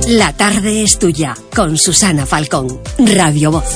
La tarde es tuya, con Susana Falcón, Radio Voz.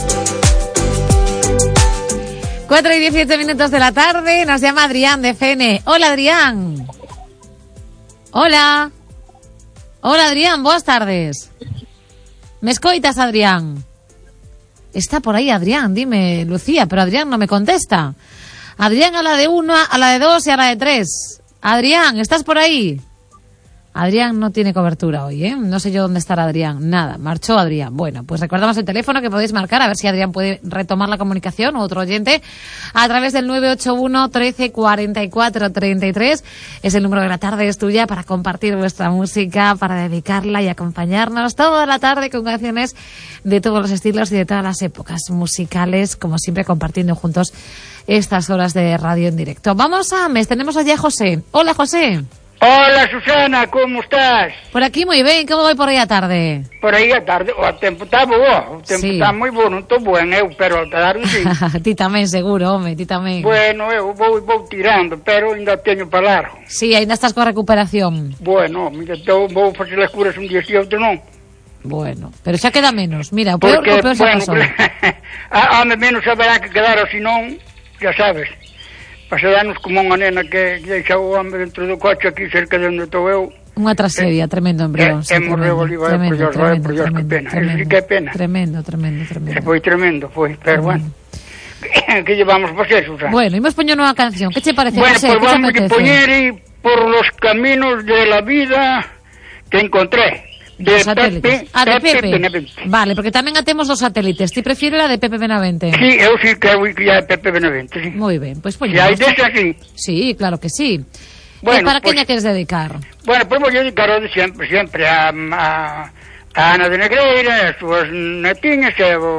4:17 de la tarde, nos llama Adrián de FN. Hola, Adrián. Hola. Hola, Adrián, boas tardes. Me escoitas, Adrián? Está por ahí Adrián, dime, Lucía, pero Adrián no me contesta. Adrián a la de 1, a la de 2 y a la de 3. Adrián, ¿estás por ahí? Adrián no tiene cobertura hoy, ¿eh? No sé yo dónde estará Adrián. Nada, marchó Adrián. Bueno, pues recordamos el teléfono que podéis marcar, a ver si Adrián puede retomar la comunicación o otro oyente, a través del 981 13 44 33. Es el número de La Tarde es Tuya para compartir vuestra música, para dedicarla y acompañarnos toda la tarde con canciones de todos los estilos y de todas las épocas musicales, como siempre compartiendo juntos estas horas de radio en directo. Vamos a mes, tenemos allí a José. Hola, José. Hola, Susana, como estás? Por aquí moi ben, como vai por aí a tarde? Por aí a tarde, o tempo está bo, o tempo está moi bo, non estou bueno eu, pero a tarde sí. Ti tamén, seguro, home, ti tamén. Bueno, eu vou tirando, pero ainda teño para largo. Sí, ainda estás coa recuperación. Bueno, mira, vou facer as curas un día e outro non. Bueno, pero xa queda menos, mira, o peor xa pasou. A menos haberá que quedar, ou senón, xa sabes. Pasadanos como unha nena que deixa o home dentro do coche aquí cerca de onde estou eu. Unha tragedia, tremendo embrión. Morreu ali, vai por Dios, que pena. Eso sí que é pena. Tremendo. Foi tremendo, pero bueno. Que llevamos para ser, Susana? Bueno, imos poñer unha canción. Que che parece, José? Bueno, pues vamos a poñer por los caminos de la vida que encontré. De satélites. De Pepe. Vale, porque tamén a temos dos satélites. Ti prefires a de Pepe Benavente? Sí, eu sí que é Pepe Benavente, sí. Moi ben, pois poñemos. Se hai desa, sí. Sí, claro que sí. Bueno, para quen a queres dedicar? Bueno, pois vou dedicar sempre a Ana de Negreira, as súas netiñas,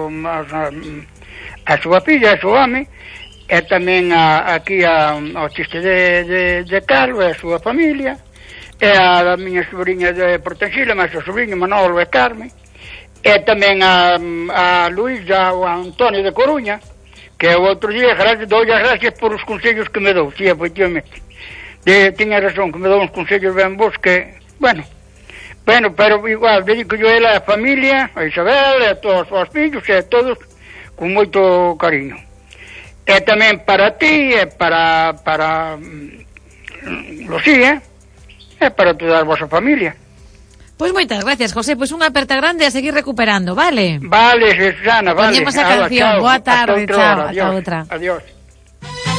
a súa filla, a súa home, e tamén aquí ao chiste de Carlos e a súa familia, e a miña sobrinha de Portensila, máis o sobrinho Manolo e Carme, e tamén a Luísa ou a Antonio de Coruña, que o outro día doulle as gracias por os consellos que me dou, sí, efectivamente. Tiña razón, que me dou uns consellos ben bons que, bueno, pero igual, dedico yo a ela, a familia, a Isabel, a todos os fillos, e a todos, con moito cariño. E tamén para ti, e para Lucía, é para toda a vosa familia. Pois moitas gracias, José. Pois unha aperta grande a seguir recuperando, vale? Vale, Susana, vale. Poñemos a canción. Boa tarde, chao. Hasta outra. Adiós.